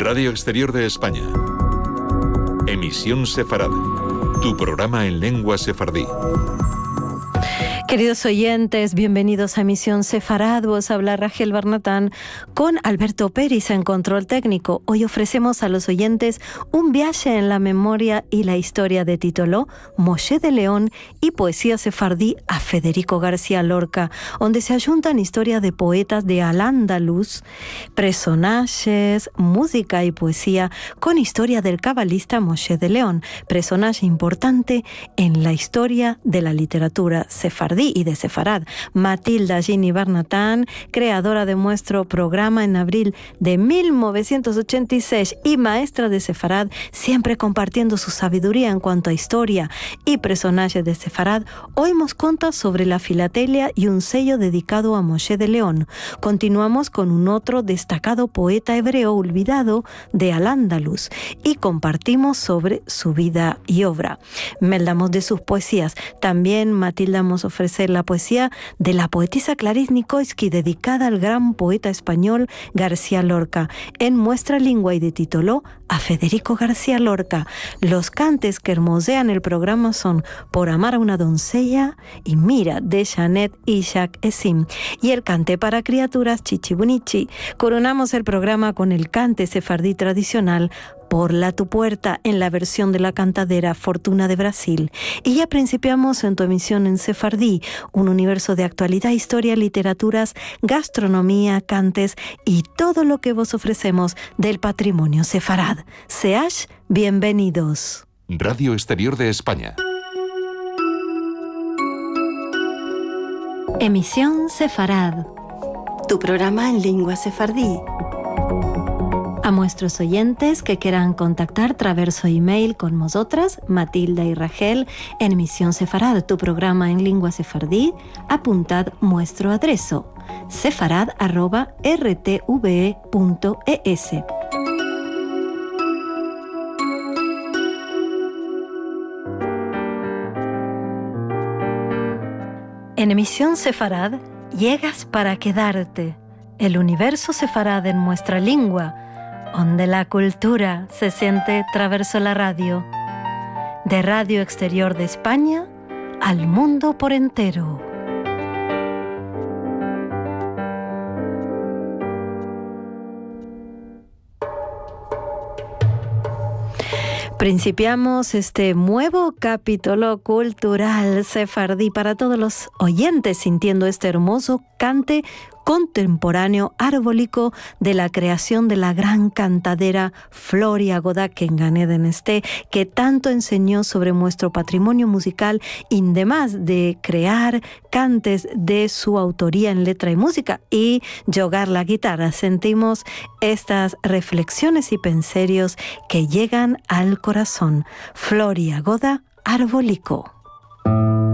Radio Exterior de España. Emisión Sefarad. Tu programa en lengua sefardí. Queridos oyentes, bienvenidos a Emisión Sefarad. Vos habla Rachel Barnatán con Alberto Pérez en control técnico. Hoy ofrecemos a los oyentes un viaje en la memoria y la historia de Tito Lo, Moshe de León y poesía sefardí a Federico García Lorca, donde se ayuntan historias de poetas de Al-Ándalus, personajes, música y poesía con historia del cabalista Moshe de León, personaje importante en la historia de la literatura sefardí y de Sefarad. Matilda Gini Barnatán, creadora de nuestro programa en abril de 1986 y maestra de Sefarad, siempre compartiendo su sabiduría en cuanto a historia y personajes de Sefarad, hoy nos cuenta sobre la filatelia y un sello dedicado a Moshe de León. Continuamos con un otro destacado poeta hebreo olvidado de Al-Ándalus y compartimos sobre su vida y obra. Meldamos de sus poesías. También Matilda nos ofrece la poesía de la poetisa Clarice Nikoitsky, dedicada al gran poeta español García Lorca, en nuestra lengua, y de Tito Lo a Federico García Lorca. Los cantes que hermosean el programa son Por amar a una doncella y Mira, de Janet Ishak Esim, y el cante para criaturas Chichi Bunichi. Coronamos el programa con el cante sefardí tradicional Por la tu puerta, en la versión de la cantadera Fortuna de Brasil. Y ya principiamos en tu emisión en sefardí, un universo de actualidad, historia, literaturas, gastronomía, cantes y todo lo que vos ofrecemos del patrimonio sefarad. Seáis bienvenidos. Radio Exterior de España. Emisión Sefarad, tu programa en lengua sefardí. A nuestros oyentes que quieran contactar traverso email con nosotras, Matilda y Rachel, en Emisión Sefarad, tu programa en lengua sefardí, apuntad nuestro adreso, sefarad@rtve.es. En Emisión Sefarad, llegas para quedarte. El universo sefarad en nuestra lengua, donde la cultura se siente traverso la radio. De Radio Exterior de España al mundo por entero. Principiamos este nuevo capítulo cultural sefardí para todos los oyentes, sintiendo este hermoso cante contemporáneo arbólico de la creación de la gran cantadera Floria Godá Kenganeden Este, que tanto enseñó sobre nuestro patrimonio musical, y además de crear cantes de su autoría en letra y música y jugar la guitarra. Sentimos estas reflexiones y pensarios que llegan al corazón. Floria Godá arbólico.